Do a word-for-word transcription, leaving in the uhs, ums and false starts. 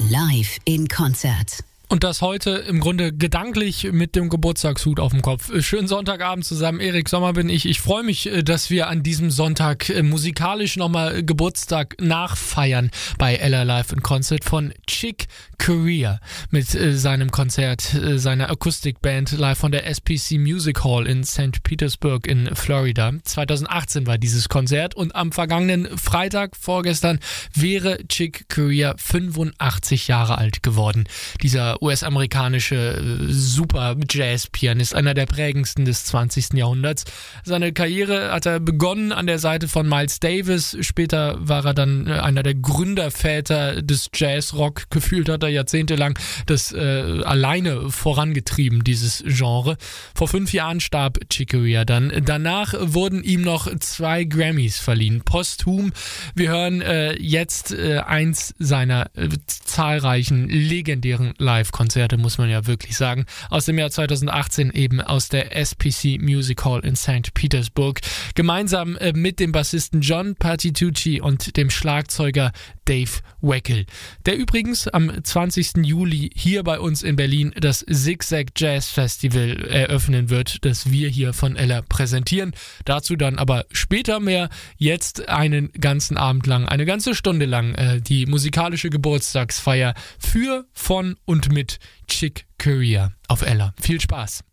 live in Konzert. Und das heute im Grunde gedanklich mit dem Geburtstagshut auf dem Kopf. Schönen Sonntagabend zusammen. Erik Sommer bin ich. Ich freue mich, dass wir an diesem Sonntag musikalisch nochmal Geburtstag nachfeiern bei Ella Live in Concert von Chick Corea mit äh, seinem Konzert, äh, seiner Akustikband live von der S P C Music Hall in Sankt Petersburg in Florida. zwanzig achtzehn war dieses Konzert und am vergangenen Freitag, vorgestern, wäre Chick Corea fünfundachtzig Jahre alt geworden. Dieser U S-amerikanische äh, Super-Jazz-Pianist, einer der prägendsten des zwanzigsten Jahrhunderts. Seine Karriere hat er begonnen an der Seite von Miles Davis. Später war er dann äh, einer der Gründerväter des Jazz-Rock. Gefühlt hat er jahrzehntelang das äh, alleine vorangetrieben, dieses Genre. Vor fünf Jahren starb Chick Corea dann. Danach wurden ihm noch zwei Grammys verliehen, posthum. Wir hören äh, jetzt äh, eins seiner äh, zahlreichen legendären Live-Konzerte, muss man ja wirklich sagen, aus dem Jahr zwanzig achtzehn, eben aus der S P C Music Hall in Sankt Petersburg, gemeinsam äh, mit dem Bassisten John Patitucci und dem Schlagzeuger Dave Weckl, der übrigens am zwanzigsten Juli hier bei uns in Berlin das Zigzag Jazz Festival eröffnen wird, das wir hier von Ella präsentieren. Dazu dann aber später mehr. Jetzt einen ganzen Abend lang, eine ganze Stunde lang äh, die musikalische Geburtstagsfeier für, von und mit Chick Corea auf Ella. Viel Spaß!